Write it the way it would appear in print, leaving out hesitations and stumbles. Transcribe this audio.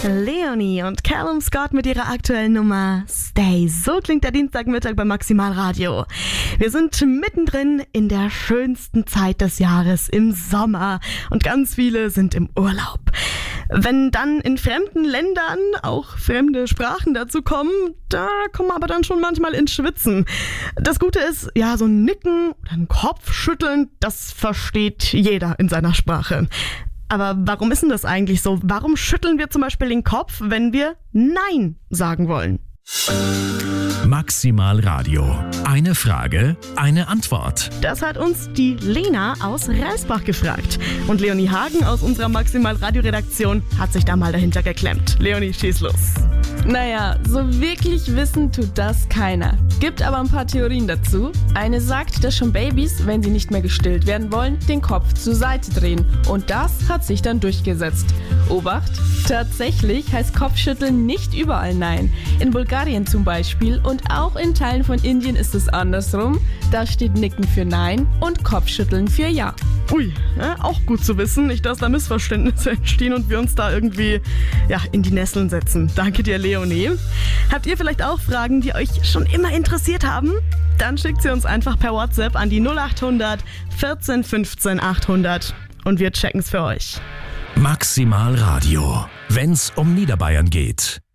Leonie und Callum Scott mit ihrer aktuellen Nummer Stay. So klingt der Dienstagmittag bei Maximal Radio. Wir sind mittendrin in der schönsten Zeit des Jahres, im Sommer, und ganz viele sind im Urlaub. Wenn dann in fremden Ländern auch fremde Sprachen dazu kommen, da kommen wir aber dann schon manchmal ins Schwitzen. Das Gute ist, ja, so ein Nicken oder ein Kopfschütteln, das versteht jeder in seiner Sprache. Aber warum ist denn das eigentlich so? Warum schütteln wir zum Beispiel den Kopf, wenn wir Nein sagen wollen? Maximal Radio. Eine Frage, eine Antwort. Das hat uns die Lena aus Reisbach gefragt. Und Leonie Hagen aus unserer Maximal Radio Redaktion hat sich da mal dahinter geklemmt. Leonie, schieß los. Naja, so wirklich wissen tut das keiner. Gibt aber ein paar Theorien dazu. Eine sagt, dass schon Babys, wenn sie nicht mehr gestillt werden wollen, den Kopf zur Seite drehen. Und das hat sich dann durchgesetzt. Obacht, tatsächlich heißt Kopfschütteln nicht überall Nein. In Bulgarien zum Beispiel und auch in Teilen von Indien ist es andersrum. Da steht Nicken für Nein und Kopfschütteln für Ja. Ui, ja, auch gut zu wissen. Nicht, dass da Missverständnisse entstehen und wir uns da irgendwie in die Nesseln setzen. Danke dir, Leonie. Habt ihr vielleicht auch Fragen, die euch schon immer interessiert haben? Dann schickt sie uns einfach per WhatsApp an die 0800 14 15 800 und wir checken's für euch. Maximal Radio. Wenn's um Niederbayern geht.